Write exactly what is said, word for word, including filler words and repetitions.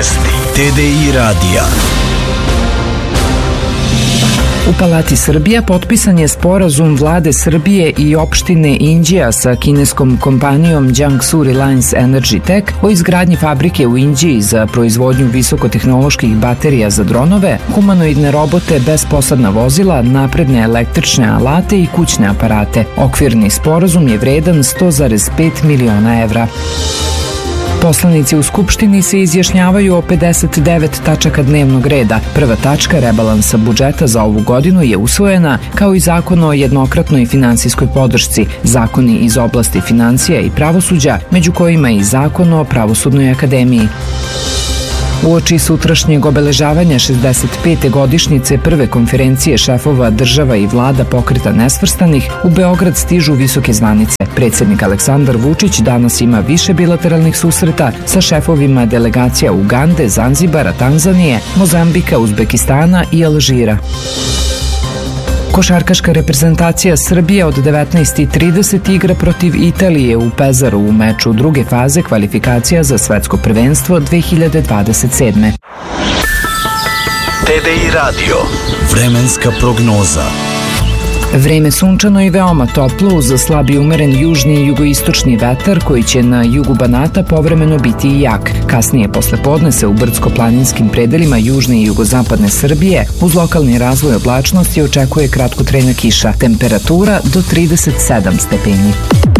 Vesti T D I radija. U Palati Srbija potpisan je sporazum vlade Srbije i opštine Inđija sa kineskom kompanijom Jiangsu Reliance Energy Tech o izgradnji fabrike u Inđiji za proizvodnju visokotehnoloških baterija za dronove, humanoidne robote, bezposadna vozila, napredne električne alate i kućne aparate. Okvirni sporazum je vredan sto zarez pet miliona evra. Poslanici u Skupštini se izjašnjavaju o pedeset devet tačaka dnevnog reda. Prva tačka rebalansa budžeta za ovu godinu je usvojena, kao i zakon o jednokratnoj finansijskoj podršci, zakoni iz oblasti financija i pravosuđa, među kojima i zakon o Pravosudnoj akademiji. Uoči sutrašnjeg obeležavanja šezdeset pete godišnjice prve konferencije šefova država i vlada Pokreta nesvrstanih, u Beograd stižu visoke zvanice. Predsjednik Aleksandar Vučić danas ima više bilateralnih susreta sa šefovima delegacija Ugande, Zanzibara, Tanzanije, Mozambika, Uzbekistana i Alžira. Košarkaška reprezentacija Srbije od devetnaest i trideset igra protiv Italije u Pezaru u meču druge faze kvalifikacija za svetsko prvenstvo dve hiljade dvadeset sedme. T D I radio. Vremenska prognoza. Vreme sunčano i veoma toplo uz slab i umeren južni i jugoistočni vetar koji će na jugu Banata povremeno biti i jak. Kasnije posle podne se u brdsko-planinskim predelima južne i jugozapadne Srbije uz lokalni razvoj oblačnosti očekuje kratkotrajna kiša. Temperatura do trideset sedam stepeni.